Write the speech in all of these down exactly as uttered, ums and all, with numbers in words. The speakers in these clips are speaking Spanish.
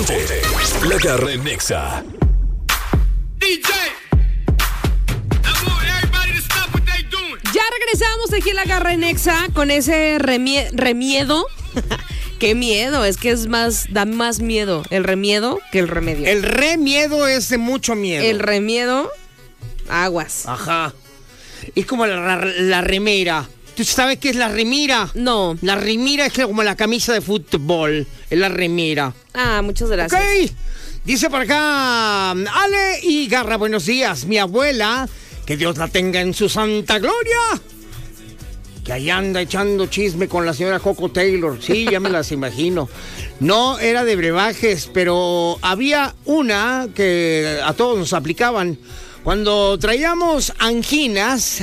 Ponte La Garra en Nexa. D J. Ya regresamos aquí en La Garra en Nexa con ese remie- remiedo. Qué miedo, es que es más, da más miedo el remiedo que el remedio. El remiedo es de mucho miedo. El remiedo, aguas. Ajá. Es como la, la, la remera. ¿Tú sabes qué es la remera? No. La remera es como la camisa de fútbol. Es la remera. Ah, muchas gracias. Ok. Dice por acá, Ale y Garra, buenos días. Mi abuela, que Dios la tenga en su santa gloria, que ahí anda echando chisme con la señora Coco Taylor. Sí, ya me las imagino. No era de brebajes, pero había una que a todos nos aplicaban. Cuando traíamos anginas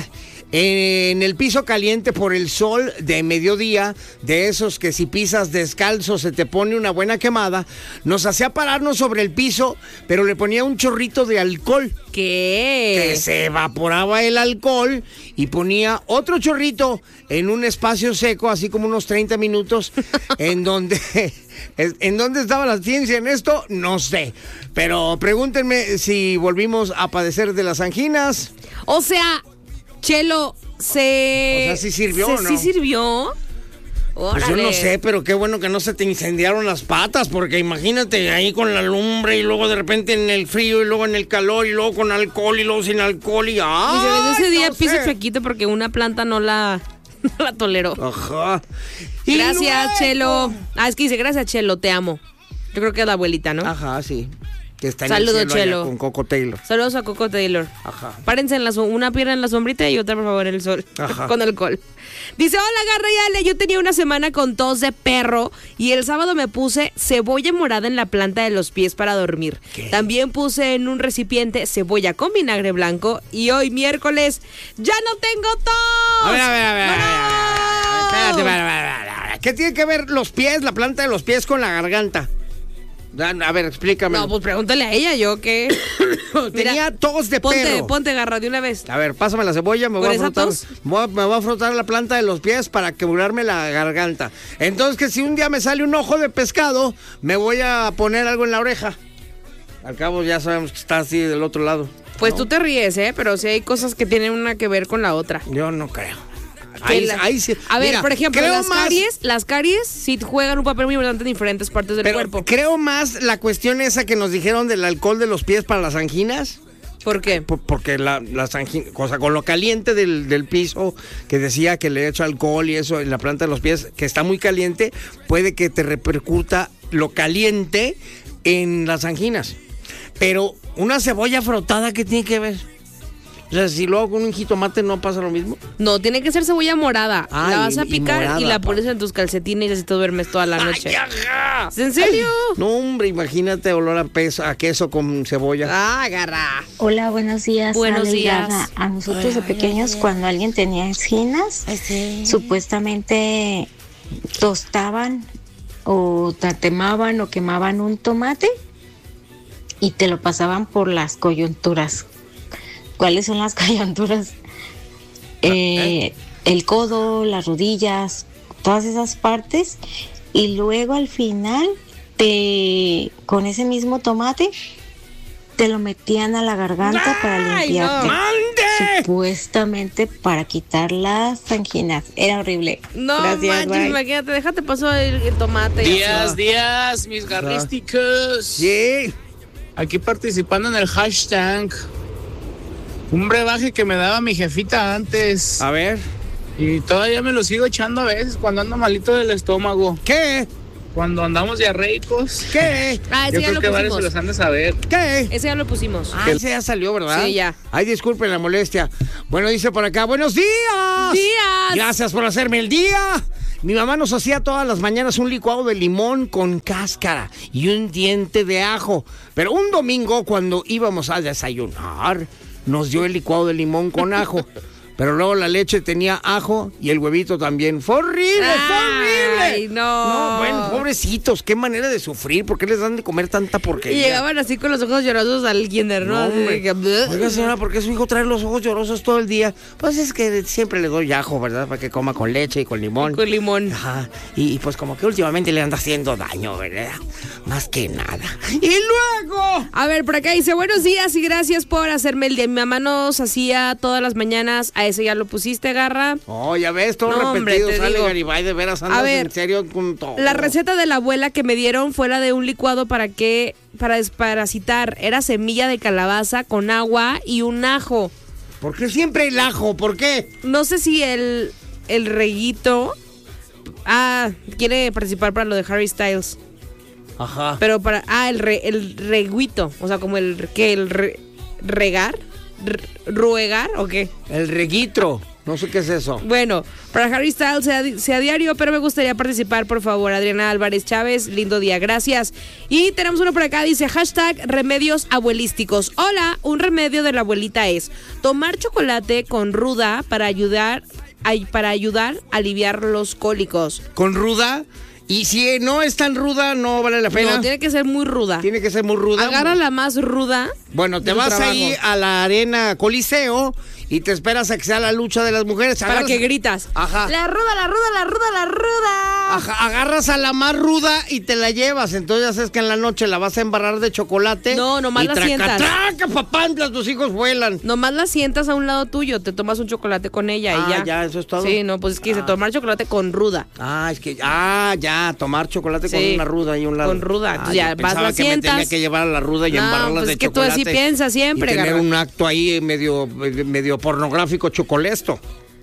en el piso caliente por el sol de mediodía, de esos que si pisas descalzo se te pone una buena quemada, nos hacía pararnos sobre el piso, pero le ponía un chorrito de alcohol. ¿Qué? Que se evaporaba el alcohol y ponía otro chorrito en un espacio seco, así como unos treinta minutos, en donde... ¿En dónde estaba la ciencia en esto? No sé. Pero pregúntenme si volvimos a padecer de las anginas. O sea, Chelo, se... O sea, ¿sí sirvió se, o no? ¿Sí sirvió? Pues yo no sé, pero qué bueno que no se te incendiaron las patas, porque imagínate ahí con la lumbre y luego de repente en el frío y luego en el calor y luego con alcohol y luego sin alcohol y... ¡ay! Y desde ese día no piso sé. chuequito porque una planta no la, no la toleró. Ajá. Y Gracias, luego... Chelo. Ah, es que dice, gracias, Chelo, te amo. Yo creo que es la abuelita, ¿no? Ajá, sí. Que está en Saludos, el cielo allá Chelo. con Coco Taylor. Saludos a Coco Taylor. Ajá. Párense en la so- una pierna en la sombrita y otra, por favor, en el sol. Ajá. Con alcohol. Dice, hola, Garra y Ale, yo tenía una semana con tos de perro y el sábado me puse cebolla morada en la planta de los pies para dormir. ¿Qué? También puse en un recipiente cebolla con vinagre blanco y hoy miércoles ya no tengo tos. A ver, a ver, a ver. ¡No! a ver, a ver, a ver, espérate, espérate, espérate, espérate. ¿Qué tiene que ver los pies, la planta de los pies con la garganta? A ver, explícame. No, pues pregúntale a ella, yo qué. Tenía Mira, tos de ponte, perro. Ponte, Garra, de una vez. A ver, pásame la cebolla, me ¿Con voy a esa frotar. tos? Voy a- me voy a frotar la planta de los pies para quebrarme la garganta. Entonces, que si un día me sale un ojo de pescado, me voy a poner algo en la oreja. Al cabo ya sabemos que está así del otro lado. Pues ¿no? tú te ríes, ¿eh? Pero sí hay cosas que tienen una que ver con la otra. Yo no creo. Que Ahí, la- ahí sí. A ver, Mira, por ejemplo, creo las más- caries, las caries sí juegan un papel muy importante en diferentes partes del Pero cuerpo. creo más la cuestión esa que nos dijeron del alcohol de los pies para las anginas. ¿Por qué? Por- porque la, las anginas, o sea, con lo caliente del, del piso, que decía que le he hecho alcohol y eso en la planta de los pies, que está muy caliente, puede que te repercuta lo caliente en las anginas. Pero una cebolla frotada, ¿qué tiene que ver? O sea, si luego con un jitomate no pasa lo mismo. No, tiene que ser cebolla morada. Ah, la vas y- a y picar y, morada, la pa. pones en tus calcetines y así te duermes toda la noche. ¡Ay, ajá! ¿Es en serio? No, hombre, imagínate olor a, peso, a queso con cebolla. Ah, Garra. Hola, buenos días. Buenos Ale y días. Garra. A nosotros de pequeños, cuando alguien tenía anginas, supuestamente tostaban o tatemaban o quemaban un tomate y te lo pasaban por las coyunturas. ¿Cuáles son las coyunturas? Eh, el codo, las rodillas, todas esas partes. Y luego al final, te, con ese mismo tomate, te lo metían a la garganta para limpiarte. no! ¡Mande! Supuestamente para quitar las anginas. Era horrible. No Gracias, manches, bye. imagínate, déjate paso el, el tomate. Días, días, mis garrísticos. Sí. Aquí participando en el hashtag. Un brebaje que me daba mi jefita antes. A ver. Y todavía me lo sigo echando a veces cuando ando malito del estómago. ¿Qué? Cuando andamos diarreicos. ¿Qué? Ah, ese Yo ya creo lo que varios se pusimos. los han de saber. ¿Qué? Ese ya lo pusimos. Ah, ese ya salió, ¿verdad? Sí, ya. Ay, disculpen la molestia. Bueno, dice por acá, ¡buenos días! ¡Días! Gracias por hacerme el día. Mi mamá nos hacía todas las mañanas un licuado de limón con cáscara y un diente de ajo. Pero un domingo, cuando íbamos a desayunar, nos dio el licuado de limón con ajo. pero luego la leche tenía ajo y el huevito también. ¡Fue horrible, fue horrible! Ay, no. No, bueno, pobrecitos, qué manera de sufrir. ¿Por qué les dan de comer tanta Y porquería? llegaban así con los ojos llorosos al kinder, ¿no? No, Así de hombre. que, "Bleh". Oiga, señora, ¿por qué su hijo trae los ojos llorosos todo el día? Pues es que siempre le doy ajo, ¿verdad? Para que coma con leche y con limón. Con limón. Ajá. Y, y pues como que últimamente le anda haciendo daño, ¿verdad? Más que nada. ¡Y luego! A ver, por acá dice, buenos días y gracias por hacerme el día. Mi mamá nos hacía todas las mañanas, a ese ya lo pusiste, Garra. Oh, ya ves, todo No, hombre, repetido. te Sale digo. Garibay, de veras andas A ver, en serio con todo. La receta de la abuela que me dieron fue la de un licuado para que, para desparasitar. Era semilla de calabaza con agua y un ajo. ¿Por qué siempre el ajo? ¿Por qué? No sé si el, el reguito, ah, quiere participar para lo de Harry Styles. Ajá. Pero para, ah, el, re, el reguito, o sea, como el, ¿qué? El re, regar, R- ruegar o qué. El reguitro. No sé qué es eso. Bueno, para Harry Styles sea, sea diario, pero me gustaría participar, por favor. Adriana Álvarez Chávez, lindo día, gracias. Y tenemos uno por acá, dice hashtag remedios abuelísticos. Hola, un remedio de la abuelita es tomar chocolate con ruda para ayudar, ay, para ayudar a aliviar los cólicos. ¿Con ruda? Y si no es tan ruda, no vale la pena. No, tiene que ser muy ruda. Tiene que ser muy ruda. Agarra la más ruda. Bueno, te de tu vas trabajo. ahí a la arena Coliseo y te esperas a que sea la lucha de las mujeres. Para Agarras- que gritas. Ajá. La ruda, la ruda, la ruda, la ruda. Ajá, agarras a la más ruda y te la llevas. Entonces ya sabes que en la noche la vas a embarrar de chocolate. No, nomás y la traca, sientas. traca, papantlas, tus hijos vuelan. Nomás la sientas a un lado tuyo, te tomas un chocolate con ella Ah, y ya. ya, eso es todo. Sí, no, pues es que dice Ah. tomar chocolate con ruda. Ah, es que, ah, ya, tomar chocolate con Sí, una ruda y un lado. con ruda. Ah, Entonces yo ya vas, pensaba la que me sientas. tenía que llevar a la ruda y No, embarrarlas pues de es que tú chocolate. así piensas siempre, y tener Garra. un acto ahí medio, medio pornográfico chocolesto.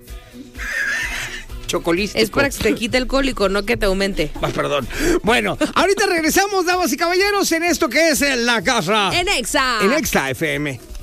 Chocolístico. Es para que se te quite el cólico, no que te aumente. Ah, perdón. Bueno, ahorita regresamos, damas y caballeros, en esto que es La Garra. En Exa. En Exa F M.